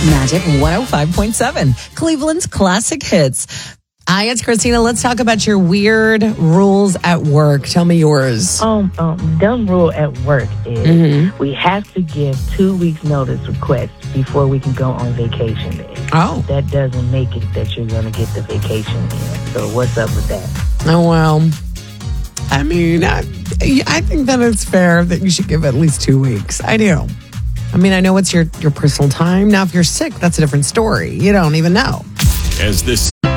Magic 105.7, Cleveland's classic hits. Hi, it's Christina. Let's talk about your weird rules at work. Tell me yours. Dumb rule at work is we have to give 2 weeks notice request before we can go on vacation day. Oh. That doesn't make it that you're going to get the vacation in. So what's up with that? Oh, well, I mean, I think that it's fair that you should give at least 2 weeks. I do. I mean, I know it's your personal time. Now, if you're sick, that's a different story. You don't even know. As this